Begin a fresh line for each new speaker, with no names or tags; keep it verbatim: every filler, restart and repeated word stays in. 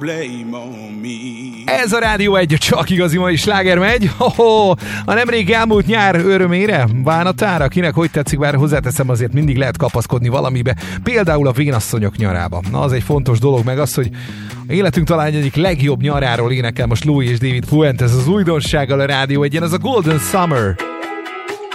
Ez a Rádió egy, csak igazi mai sláger megy. Ho-ho, a nemrég elmúlt nyár örömére, bánatára, kinek hogy tetszik, bár hozzáteszem, azért mindig lehet kapaszkodni valamibe. Például a vénasszonyok nyarába. Na, az egy fontos dolog, meg az, hogy életünk talán egyik legjobb nyaráról énekel most Louis és David Fuentes az újdonsággal a Rádió egyen, az a Golden Summer.